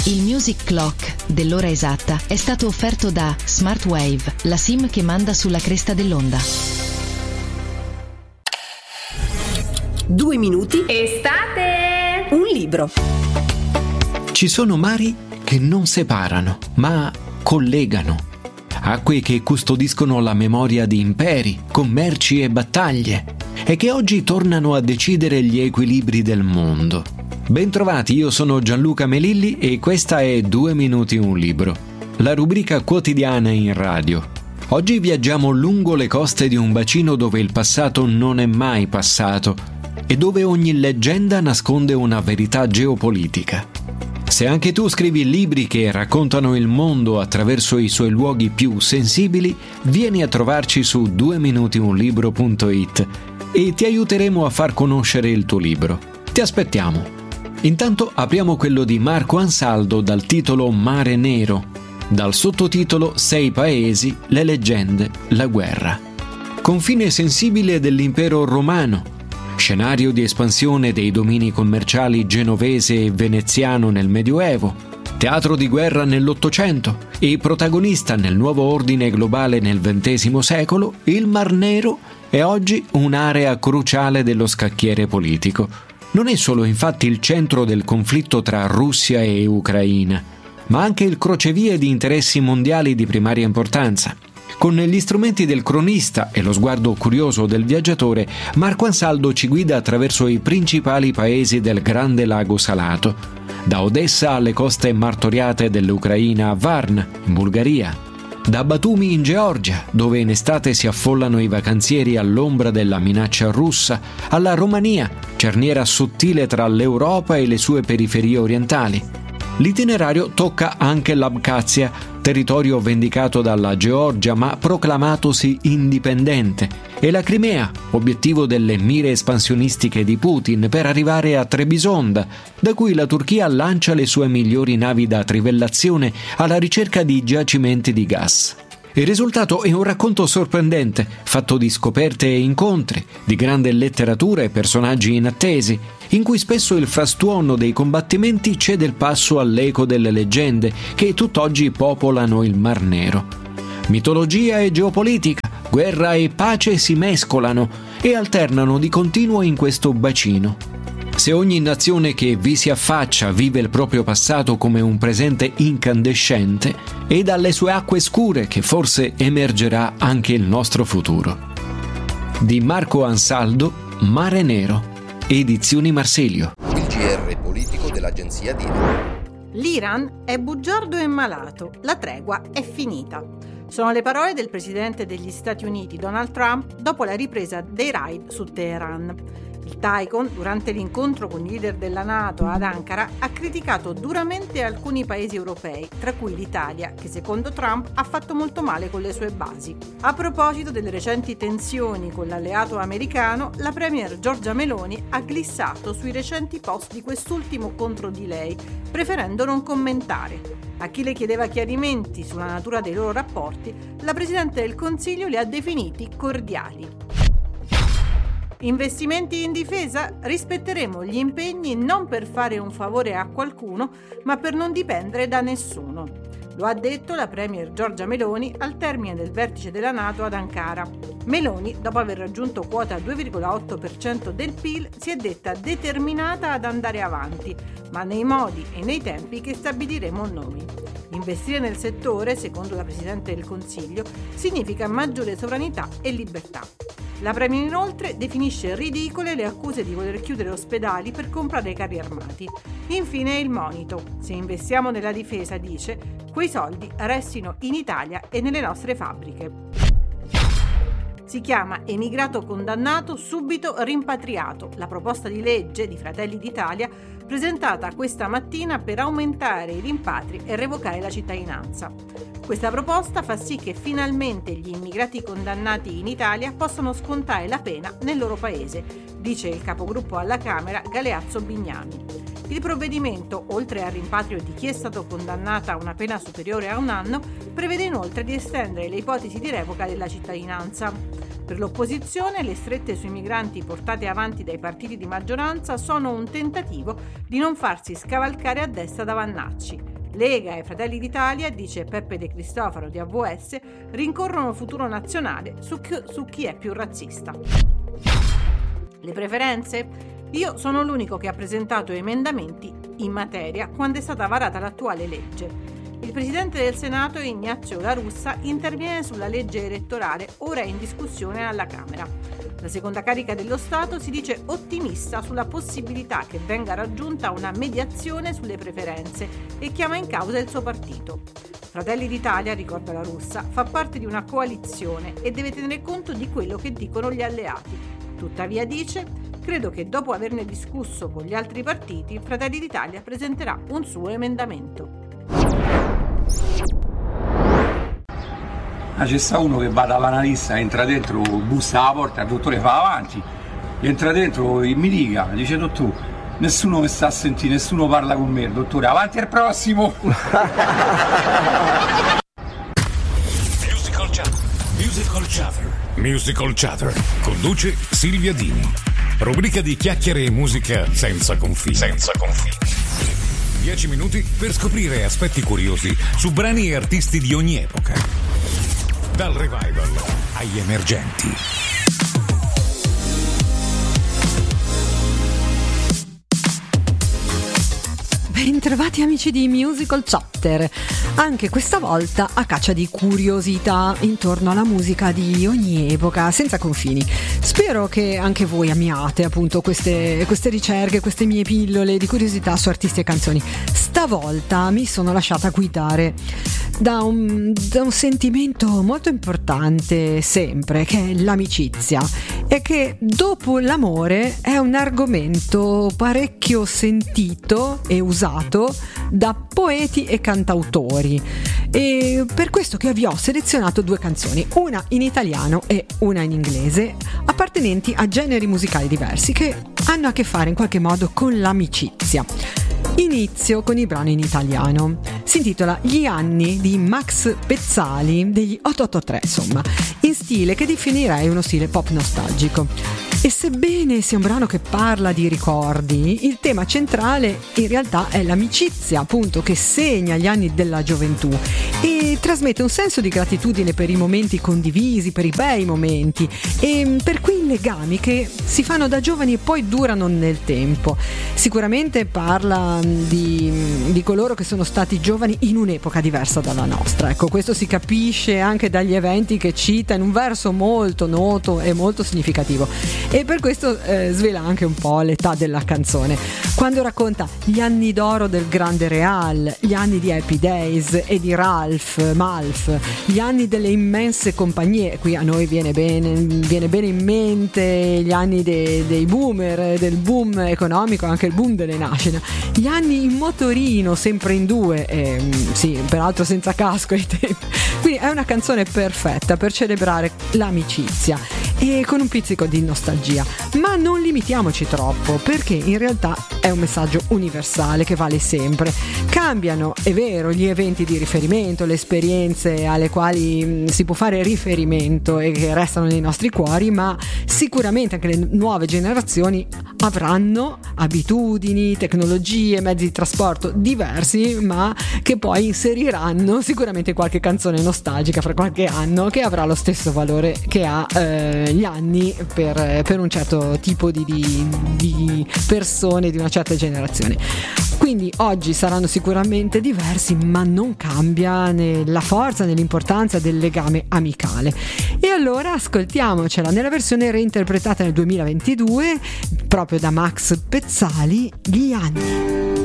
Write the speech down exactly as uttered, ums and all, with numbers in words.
Il Music Clock dell'ora esatta è stato offerto da Smartwave, la SIM che manda sulla cresta dell'onda. Due minuti. Estate! Un libro. Ci sono mari che non separano, ma collegano. Acque che custodiscono la memoria di imperi, commerci e battaglie, e che oggi tornano a decidere gli equilibri del mondo. Bentrovati, io sono Gianluca Melilli e questa è Due Minuti Un Libro, la rubrica quotidiana in radio. Oggi viaggiamo lungo le coste di un bacino dove il passato non è mai passato e dove ogni leggenda nasconde una verità geopolitica. Se anche tu scrivi libri che raccontano il mondo attraverso i suoi luoghi più sensibili, vieni a trovarci su due minuti un libro punto it e ti aiuteremo a far conoscere il tuo libro. Ti aspettiamo! Intanto apriamo quello di Marco Ansaldo dal titolo Mare Nero, dal sottotitolo Sei paesi, le leggende, la guerra. Confine sensibile dell'impero romano, scenario di espansione dei domini commerciali genovese e veneziano nel Medioevo, teatro di guerra nell'Ottocento e protagonista nel nuovo ordine globale nel ventesimo secolo, il Mar Nero è oggi un'area cruciale dello scacchiere politico. Non è solo infatti il centro del conflitto tra Russia e Ucraina, ma anche il crocevie di interessi mondiali di primaria importanza. Con gli strumenti del cronista e lo sguardo curioso del viaggiatore, Marco Ansaldo ci guida attraverso i principali paesi del Grande Lago Salato, da Odessa alle coste martoriate dell'Ucraina a Varna, in Bulgaria, da Batumi in Georgia, dove in estate si affollano i vacanzieri all'ombra della minaccia russa, alla Romania, cerniera sottile tra l'Europa e le sue periferie orientali. L'itinerario tocca anche l'Abkhazia, territorio vendicato dalla Georgia ma proclamatosi indipendente, e la Crimea, obiettivo delle mire espansionistiche di Putin per arrivare a Trebisonda, da cui la Turchia lancia le sue migliori navi da trivellazione alla ricerca di giacimenti di gas. Il risultato è un racconto sorprendente, fatto di scoperte e incontri, di grande letteratura e personaggi inattesi, in cui spesso il frastuono dei combattimenti cede il passo all'eco delle leggende che tutt'oggi popolano il Mar Nero. Mitologia e geopolitica, guerra e pace si mescolano e alternano di continuo in questo bacino. Se ogni nazione che vi si affaccia vive il proprio passato come un presente incandescente, è dalle sue acque scure che forse emergerà anche il nostro futuro. Di Marco Ansaldo, Mare Nero, Edizioni Marsilio. Il G R politico dell'agenzia Dira. L'Iran è bugiardo e malato, la tregua è finita. Sono le parole del presidente degli Stati Uniti Donald Trump dopo la ripresa dei raid su Teheran. Il Tycoon, durante l'incontro con i leader della NATO ad Ankara, ha criticato duramente alcuni paesi europei, tra cui l'Italia, che secondo Trump ha fatto molto male con le sue basi. A proposito delle recenti tensioni con l'alleato americano, la premier Giorgia Meloni ha glissato sui recenti post di quest'ultimo contro di lei, preferendo non commentare. A chi le chiedeva chiarimenti sulla natura dei loro rapporti, la Presidente del Consiglio li ha definiti cordiali. Investimenti in difesa? Rispetteremo gli impegni non per fare un favore a qualcuno, ma per non dipendere da nessuno. Lo ha detto la premier Giorgia Meloni al termine del vertice della NATO ad Ankara. Meloni, dopo aver raggiunto quota due virgola otto per cento del P I L, si è detta determinata ad andare avanti, ma nei modi e nei tempi che stabiliremo noi. Investire nel settore, secondo la Presidente del Consiglio, significa maggiore sovranità e libertà. La Premier inoltre definisce ridicole le accuse di voler chiudere ospedali per comprare carri armati. Infine il monito: se investiamo nella difesa, dice, quei soldi restino in Italia e nelle nostre fabbriche. Si chiama Emigrato condannato, subito rimpatriato, la proposta di legge di Fratelli d'Italia presentata questa mattina per aumentare i rimpatri e revocare la cittadinanza. Questa proposta fa sì che finalmente gli immigrati condannati in Italia possano scontare la pena nel loro paese, dice il capogruppo alla Camera Galeazzo Bignami. Il provvedimento, oltre al rimpatrio di chi è stato condannato a una pena superiore a un anno, prevede inoltre di estendere le ipotesi di revoca della cittadinanza. Per l'opposizione, le strette sui migranti portate avanti dai partiti di maggioranza sono un tentativo di non farsi scavalcare a destra da Vannacci. Lega e Fratelli d'Italia, dice Peppe De Cristofaro di A V S, rincorrono Futuro Nazionale su chi, su chi è più razzista. Le preferenze? Io sono l'unico che ha presentato emendamenti in materia quando è stata varata l'attuale legge. Il presidente del Senato, Ignazio La Russa, interviene sulla legge elettorale ora in discussione alla Camera. La seconda carica dello Stato si dice ottimista sulla possibilità che venga raggiunta una mediazione sulle preferenze e chiama in causa il suo partito. Fratelli d'Italia, ricorda La Russa, fa parte di una coalizione e deve tenere conto di quello che dicono gli alleati. Tuttavia, dice, credo che dopo averne discusso con gli altri partiti, Fratelli d'Italia presenterà un suo emendamento. Ah, c'è sta uno che va dall'analista, entra dentro, bussa alla porta, il dottore fa avanti, entra dentro e mi dica, dice dottore, nessuno mi sta a sentire, nessuno parla con me, dottore, avanti al prossimo! Musical Chatter. Musical Chatter. Musical Chatter. Conduce Silvia Dini. Rubrica di chiacchiere e musica senza confini. Senza confini. Dieci minuti per scoprire aspetti curiosi su brani e artisti di ogni epoca. Dal revival agli emergenti. Bentrovati amici di Musical Chatter, anche questa volta a caccia di curiosità intorno alla musica di ogni epoca, senza confini. Spero che anche voi amiate appunto queste, queste ricerche, queste mie pillole di curiosità su artisti e canzoni. Stavolta mi sono lasciata guidare da un, da un sentimento molto importante sempre, che è l'amicizia, e che dopo l'amore è un argomento parecchio sentito e usato da poeti e cantautori, e per questo che vi ho selezionato due canzoni, una in italiano e una in inglese, appartenenti a generi musicali diversi che hanno a che fare in qualche modo con l'amicizia. Inizio con il brano in italiano, si intitola Gli anni di Max Pezzali degli otto otto tre, insomma, in stile che definirei uno stile pop nostalgico. E sebbene sia un brano che parla di ricordi, il tema centrale in realtà è l'amicizia, appunto, che segna gli anni della gioventù e trasmette un senso di gratitudine per i momenti condivisi, per i bei momenti e per quei legami che si fanno da giovani e poi durano nel tempo. Sicuramente parla di, di coloro che sono stati giovani in un'epoca diversa dalla nostra. Ecco, questo si capisce anche dagli eventi che cita in un verso molto noto e molto significativo. E per questo eh, svela anche un po' l'età della canzone, quando racconta gli anni d'oro del grande Real, gli anni di Happy Days e di Ralph Malf, gli anni delle immense compagnie. Qui a noi viene bene, viene bene in mente gli anni dei, dei boomer, del boom economico, anche il boom delle nascite, gli anni in motorino sempre in due, e, sì, peraltro senza casco ai tempi. Quindi è una canzone perfetta per celebrare l'amicizia e con un pizzico di nostalgia, ma non limitiamoci troppo, perché in realtà è un messaggio universale che vale sempre. Cambiano, è vero, gli eventi di riferimento, le esperienze alle quali mh, si può fare riferimento e che restano nei nostri cuori, ma sicuramente anche le nuove generazioni avranno abitudini, tecnologie, mezzi di trasporto diversi, ma che poi inseriranno sicuramente qualche canzone nostalgica fra qualche anno che avrà lo stesso valore che ha eh, gli anni per, per un certo tipo di, di, di persone di una certa generazione. Quindi oggi saranno sicuramente diversi, ma non cambia nella forza, nell'importanza del legame amicale. E allora ascoltiamocela nella versione reinterpretata nel duemilaventidue proprio da Max Pezzali, Gli anni.